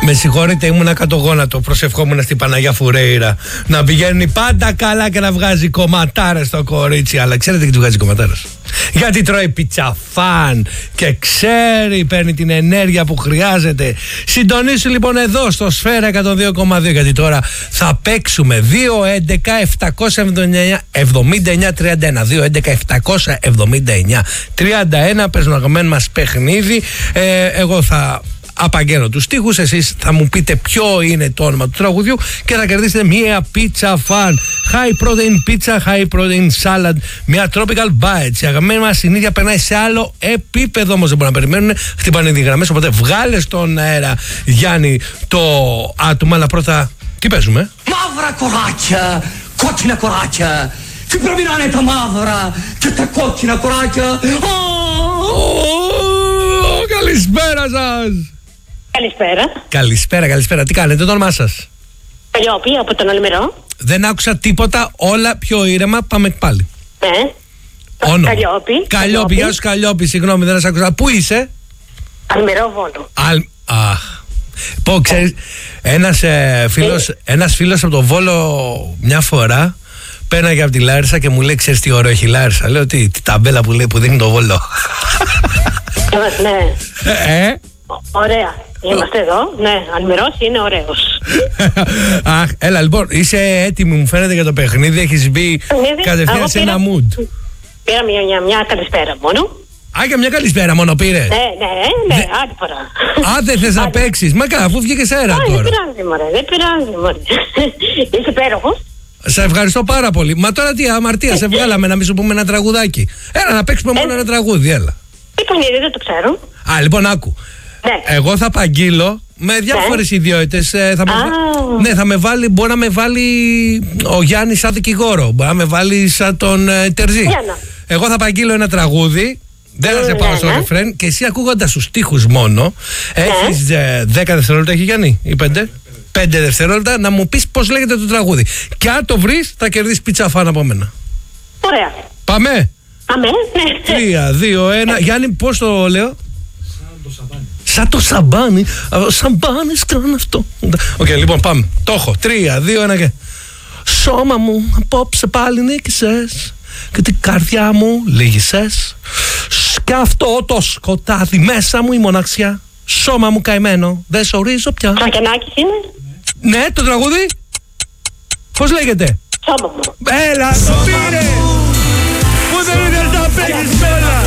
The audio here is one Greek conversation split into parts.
Με συγχωρείτε, ήμουν κατογόνατο. Προσευχόμουν στην Παναγιά Φουρέιρα να πηγαίνει πάντα καλά και να βγάζει κομματάρες στο κορίτσι. Αλλά ξέρετε τι του βγάζει κομματάρες? Γιατί τρώει πιτσαφάν και ξέρει, παίρνει την ενέργεια που χρειάζεται. Συντονίσου λοιπόν εδώ στο Σφαίρα 102,2, γιατί τώρα θα παίξουμε 2-11-779-31. Παίζουν αγαπημένο μας παιχνίδι. Εγώ θα απαγγέλω τους στίχους, εσείς θα μου πείτε ποιο είναι το όνομα του τραγουδιού και θα κερδίσετε μία πίτσα φαν. High protein pizza, high protein salad, μία tropical bites. Η αγαπημένη μας συνήθεια περνάει σε άλλο επίπεδο, όμως δεν μπορούν να περιμένουν. Χτυπάνε οι γραμμές, οπότε βγάλε στον αέρα, Γιάννη, το άτομα. Αλλά πρώτα, τι παίζουμε? Μαύρα κοράκια, κόκκινα κοράκια. Τι πρέπει να είναι τα μαύρα και τα κόκκινα κοράκια? Καλησπέρα σας. Καλησπέρα. Καλησπέρα. Τι κάνετε, το όνομά σας? Καλλιόπη, από τον Αλμυρό. Δεν άκουσα τίποτα, όλα πιο ήρεμα. Πάμε πάλι. Ναι. Όνομα. Καλλιόπη. Γεια σου Καλλιόπη, συγγνώμη, δεν σας άκουσα. Πού είσαι? Αλμυρό, Βόλο. Πω, ξέρεις, ένας φίλος από το Βόλο μια φορά πέρναγε από τη Λάρισα και μου λέει, ξέρεις τι ωραίο έχει η Λάρισα? Λέω, τι ταμπέλα που λέει που δίνει το Βόλο. Ναι. Ωραία. Είμαστε εδώ. Ναι, Αλμυρός είναι ωραίος. Αχ, έλα λοιπόν, είσαι έτοιμη μου φαίνεται για το παιχνίδι. Έχεις μπει κατευθείαν σε ένα mood. Πήρα μια καλησπέρα μόνο. Και μια καλησπέρα μόνο πήρε. Ναι, άλλη φορά. Δεν θες να παίξεις? Μα καλά, αφού βγήκες αέρα τώρα. Δεν πειράζει μωρέ. Είσαι υπέροχος. Σε ευχαριστώ πάρα πολύ. Μα τώρα τι αμαρτία σε βγάλαμε να μην σου πούμε ένα τραγουδάκι? Έλα να παίξουμε μόνο ένα τραγούδι, έλα. Τι παιχνίδι, δεν το ξέρω. Λοιπόν, άκου. Ναι. Εγώ θα απαγγείλω με διάφορες ιδιότητες. Θα με βάλει, μπορεί να με βάλει ο Γιάννης σαν δικηγόρο, μπορεί να με βάλει σαν τον Τερζή. Εγώ θα απαγγείλω ένα τραγούδι. Δεν θα σε πάω στο ρεφρέν και εσύ ακούγοντας τους στίχους μόνο. Έχεις 10 δευτερόλεπτα, έχει Γιάννη, ή 5? 5 δευτερόλεπτα να μου πεις πώς λέγεται το τραγούδι. Και αν το βρεις θα κερδίσεις πίτσα φαν από μένα. Ωραία. Πάμε. 3, 2, 1. Γιάννη, πώς το λέω? Σαν το σαμπάνι. Σαμπάνις κάνω αυτό. Οκ, λοιπόν πάμε. Το έχω. 3, 2, 1 και. Σώμα μου απόψε πάλι νίκησες και την καρδιά μου λύγησες. Και αυτό το σκοτάδι μέσα μου η μοναξιά. Σώμα μου καημένο, δεν σ' ορίζω πια. Τσακενάκης είναι? Ναι, το τραγούδι. Πώς λέγεται? Σώμα μου. Έλα, το πήρε. Που δεν είδες να παίξεις πέρα.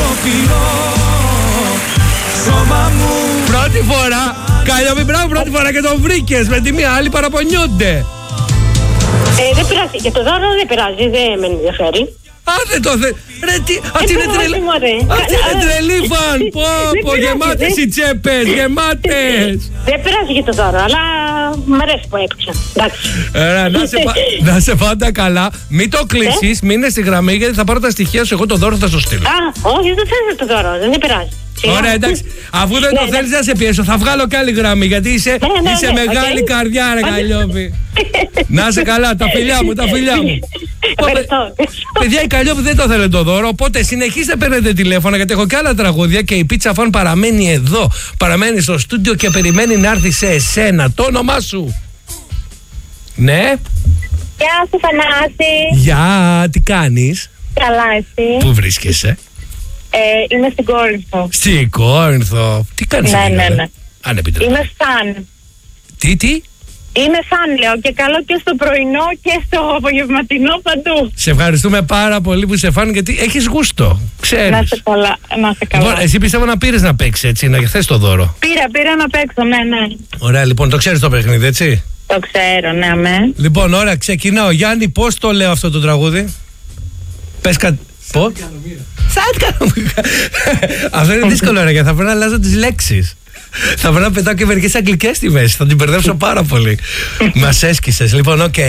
Σώμα μου. Πρώτη φορά, Καλλιόπη, μπράβο, πρώτη φορά και το βρήκες. Με τη μία άλλη παραπονιούνται. Δεν πειράζει, και το δώρο δεν πειράζει, δεν με ενδιαφέρει. Δεν το θέλει. Ρε τι, αυτή είναι τρελή. Αυτή είναι τρελή φαν. Πω, γεμάτες οι τσέπες, γεμάτες. Δεν πειράζει για το δώρο, αλλά μ' αρέσει που έπαιξα. Να σε πάντα καλά. Μην το κλείσεις, μείνε στη γραμμή γιατί θα πάρω τα στοιχεία σου. Εγώ το δώρο θα σου στείλω. Όχι, δεν θέλω το δώρο, δεν πειράζει. Ωραία, εντάξει. Αφού δεν το θέλεις να σε πιέσω, θα βγάλω και άλλη γραμμή γιατί είσαι μεγάλη καρδιά, ρε Καλλιόπη. Να είσαι καλά, τα φιλιά μου, τα φιλιά μου. Παιδιά, η Καλλιόπη δεν το θέλει το δώρο, οπότε συνεχίστε παίρνετε τηλέφωνα γιατί έχω και άλλα τραγούδια και η πίτσα φαν παραμένει εδώ. Παραμένει στο στούντιο και περιμένει να έρθει σε εσένα. Το όνομά σου? Ναι. Γεια σου, Θανάση. Γεια, τι κάνεις? Καλά, εσύ? Πού βρίσκεσαι? Είμαι στην Κόρινθο. Στην Κόρινθο. Τι κάνεις? Ναι. Είμαι φαν. Τι? Είμαι φαν, λέω, και καλό και στο πρωινό και στο απογευματινό παντού. Σε ευχαριστούμε πάρα πολύ που σε φαν γιατί έχεις γούστο. Ξέρεις. Να είσαι καλά. Λοιπόν, εσύ πιστεύω να πήρες να παίξεις έτσι, να θες το δώρο. Πήρα να παίξω, ναι. Ωραία, λοιπόν, το ξέρεις το παιχνίδι, έτσι? Το ξέρω, ναι, αμέ. Λοιπόν, ωραία, ξεκινάω. Γιάννη, πώς το λέω αυτό το τραγούδι? Πες κάτι. Πώς? Σαν κανομίρα. Αυτό είναι δύσκολο, ρε, γιατί θα πρέπει να αλλάζω τις λέξεις. Θα πρέπει να πετάω και μερικές αγγλικές στη μέση. Θα την μπερδέψω πάρα πολύ. Μας έσκησες. Λοιπόν, οκ.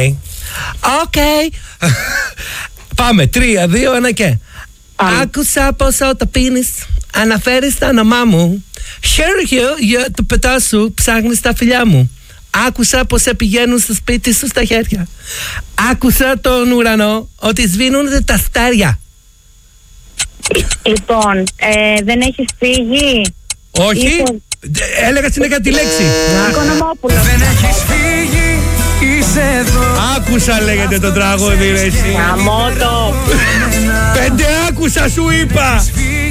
Πάμε. 3, 2, 1 και. Άκουσα πόσο το πίνεις. Αναφέρεις το όνομά μου. Χέρι για το πετά σου. Ψάχνεις τα φιλιά μου. Άκουσα πως σε πηγαίνουν στο σπίτι σου στα χέρια. Άκουσα τον ουρανό ότι σβήνουν τα αστέρια. Λοιπόν, δεν έχεις φύγει? Όχι. Έλεγα συνέχεια τη λέξη. Οικονομόπουλο. Δεν έχεις φύγει, είσαι εδώ. Άκουσα λέγεται το τραγούδι ρε εσύ. Αμότο. 5 άκουσα σου είπα.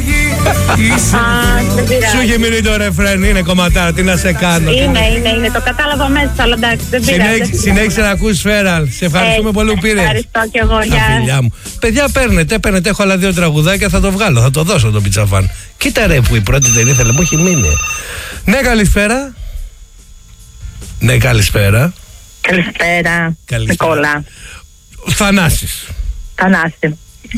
Δεν πειράζει. Σου είχε μείνει το ρεφρέν, είναι κομματάρα, τι να σε κάνω. Είναι, το κατάλαβα μέσα, αλλά εντάξει, δεν πειράζει. Συνέχισε να ακούς Φέραλ. Σε ευχαριστούμε πολύ που πήρες. Ευχαριστώ κι εγώ, Τα γεια. φιλιά μου. Παιδιά, παίρνετε, έχω άλλα 2 τραγουδάκια, θα το βγάλω, θα το δώσω τον πιτσαφάν. Κοίτα ρε που η πρώτη δεν ήθελε, μου έχει μείνει. Ναι, καλησπέρα. Ναι, καλησπέρα. Καλησπέρα, Νικόλα. Θανάσης. Θανάση.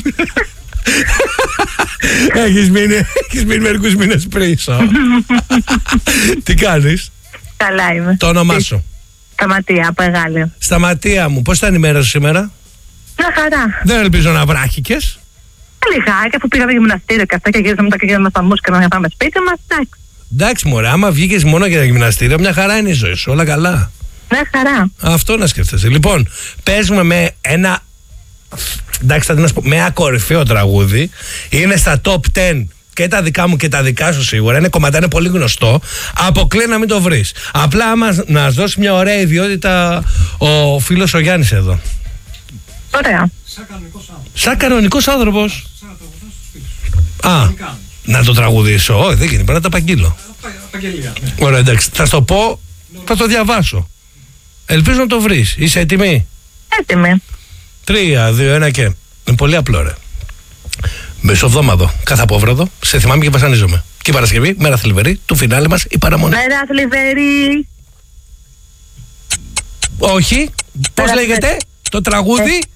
Έχεις μείνει μερικούς μήνες πίσω. Τι κάνεις? Καλά είμαι. Το όνομά σου? Σταματία, από Εγάλεο. Σταματία μου, πώς ήταν η μέρα σου σήμερα? Μια χαρά. Δεν ελπίζω να βράχηκες. Λιγάκι, αφού πήγαμε γυμναστήριο και αυτά και γύρισαμε μετά και γίναμε στα μουσικά να πάμε σπίτι μας, εντάξει. Εντάξει μωρέ, άμα βγήκες μόνο για τα γυμναστήρια, μια χαρά είναι η ζωή σου, όλα καλά. Μια χαρά. Αυτό να σκέφτεσαι. Λοιπόν, παίζουμε με ένα, εντάξει θα να πω, με ένα κορυφαίο τραγούδι. Είναι στα top 10 και τα δικά μου και τα δικά σου σίγουρα. Είναι κομματά, είναι πολύ γνωστό. Αποκλεί να μην το βρεις. Απλά άμα να σου δώσει μια ωραία ιδιότητα ο φίλος ο Γιάννης εδώ. Ωραία. Σαν κανονικός άνθρωπος. Α, να το τραγουδήσω. Όχι, δεν γίνει, πρέπει να το απαγγείλω. Ωραία, εντάξει, θα σου το πω, θα το διαβάσω. Ελπίζω να το βρεις. Είσαι έτοιμη? Έτοιμη. 3, 2, 1 και. Είναι πολύ απλό, ρε. Μεσοβδόμαδο, κάθε απόβραδο, σε θυμάμαι και βασανίζομαι. Και η Παρασκευή, μέρα θλιβερή, του φινάλε μας η παραμονή. Μέρα θλιβερή. Όχι, πώς λέγεται το τραγούδι?